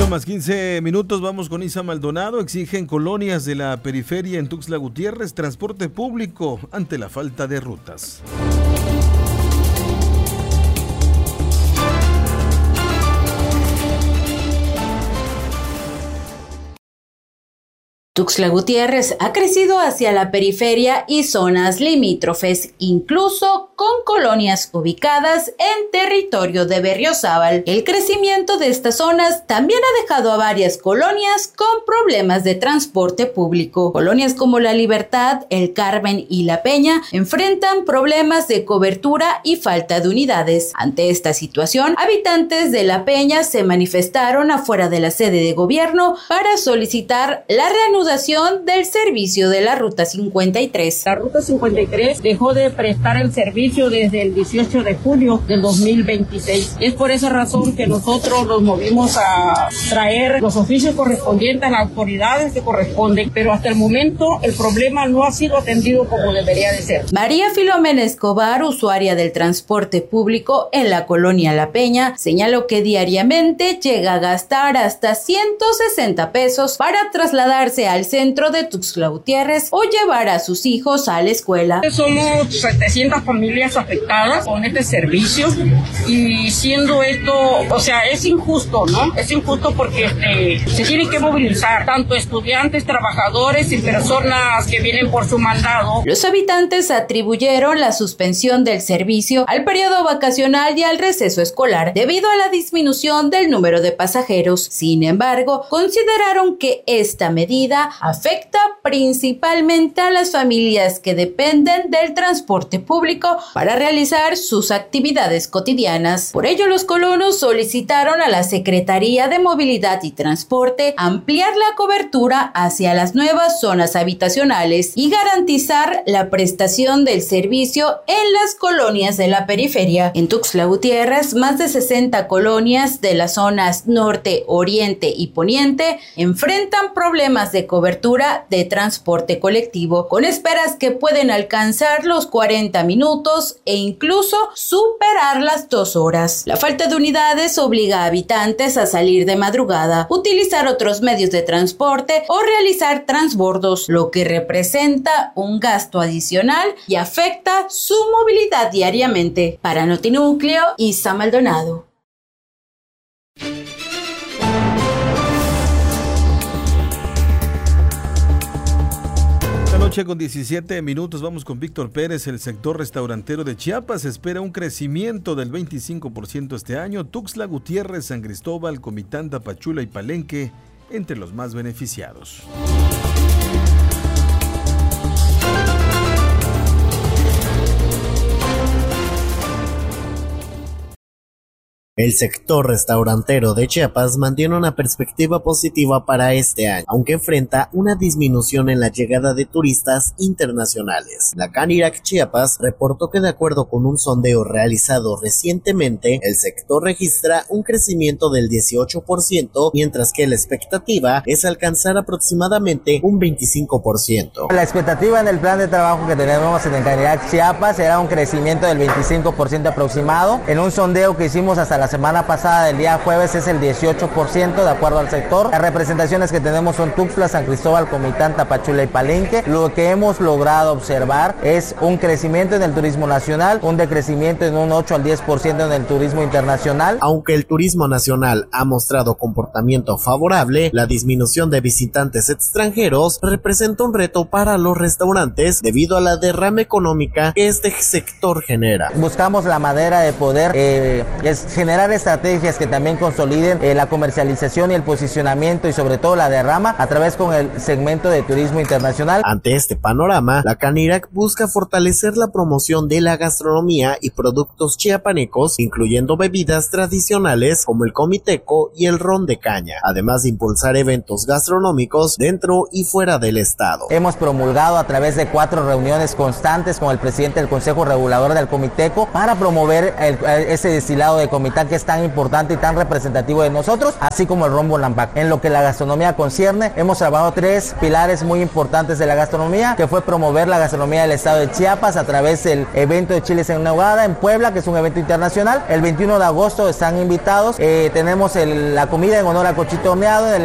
Más 15 minutos, vamos con Isa Maldonado. Exigen colonias de la periferia en Tuxtla Gutiérrez transporte público ante la falta de rutas. Tuxtla Gutiérrez ha crecido hacia la periferia y zonas limítrofes, incluso con colonias ubicadas en territorio de Berriozábal. El crecimiento de estas zonas también ha dejado a varias colonias con problemas de transporte público. Colonias como La Libertad, El Carmen y La Peña enfrentan problemas de cobertura y falta de unidades. Ante esta situación, habitantes de La Peña se manifestaron afuera de la sede de gobierno para solicitar la reanudación del servicio de la Ruta 53. La Ruta 53 dejó de prestar el servicio desde el 18 de julio del 2026. Es por esa razón que nosotros nos movimos a traer los oficios correspondientes a las autoridades que corresponden, pero hasta el momento el problema no ha sido atendido como debería de ser. María Filomena Escobar, usuaria del transporte público en la colonia La Peña, señaló que diariamente llega a gastar hasta 160 pesos para trasladarse al centro de Tuxtla Gutiérrez o llevar a sus hijos a la escuela. Somos 700 familias afectadas con este servicio y siendo esto, o sea, es injusto, ¿no? Es injusto porque se tienen que movilizar tanto estudiantes, trabajadores y personas que vienen por su mandado. Los habitantes atribuyeron la suspensión del servicio al periodo vacacional y al receso escolar debido a la disminución del número de pasajeros. Sin embargo, consideraron que esta medida afecta principalmente a las familias que dependen del transporte público para realizar sus actividades cotidianas. Por ello, los colonos solicitaron a la Secretaría de Movilidad y Transporte ampliar la cobertura hacia las nuevas zonas habitacionales y garantizar la prestación del servicio en las colonias de la periferia. En Tuxtla Gutiérrez, más de 60 colonias de las zonas norte, oriente y poniente enfrentan problemas de cobertura de transporte colectivo, con esperas que pueden alcanzar los 40 minutos e incluso superar las 2 horas. La falta de unidades obliga a habitantes a salir de madrugada, utilizar otros medios de transporte o realizar transbordos, lo que representa un gasto adicional y afecta su movilidad diariamente. Para Notinúcleo, Isa Maldonado. Noche con 17 minutos, vamos con Víctor Pérez. El sector restaurantero de Chiapas espera un crecimiento del 25% este año. Tuxtla Gutiérrez, San Cristóbal, Comitán, Tapachula y Palenque entre los más beneficiados. El sector restaurantero de Chiapas mantiene una perspectiva positiva para este año, aunque enfrenta una disminución en la llegada de turistas internacionales. La Canirac Chiapas reportó que de acuerdo con un sondeo realizado recientemente, el sector registra un crecimiento del 18%, mientras que la expectativa es alcanzar aproximadamente un 25%. La expectativa en el plan de trabajo que tenemos en el Canirac Chiapas será un crecimiento del 25% aproximado. En un sondeo que hicimos hasta la semana pasada, del día jueves, es el 18% de acuerdo al sector. Las representaciones que tenemos son Tuxtla, San Cristóbal, Comitán, Tapachula y Palenque. Lo que hemos logrado observar es un crecimiento en el turismo nacional, un decrecimiento en un 8 al 10% en el turismo internacional. Aunque el turismo nacional ha mostrado comportamiento favorable, la disminución de visitantes extranjeros representa un reto para los restaurantes debido a la derrama económica que este sector genera. Buscamos la manera de poder generar estrategias que también consoliden la comercialización y el posicionamiento y sobre todo la derrama a través con el segmento de turismo internacional. Ante este panorama, la Canirac busca fortalecer la promoción de la gastronomía y productos chiapanecos, incluyendo bebidas tradicionales como el comiteco y el ron de caña, además de impulsar eventos gastronómicos dentro y fuera del estado. Hemos promulgado a través de 4 reuniones constantes con el presidente del Consejo Regulador del Comiteco para promover ese destilado de Comitán que es tan importante y tan representativo de nosotros, así como el rombo lambac. En lo que la gastronomía concierne, hemos trabajado 3 pilares muy importantes de la gastronomía, que fue promover la gastronomía del estado de Chiapas a través del evento de Chiles en Nogada en Puebla, que es un evento internacional. El 21 de agosto están invitados. Tenemos la comida en honor a Cochito Horneado en el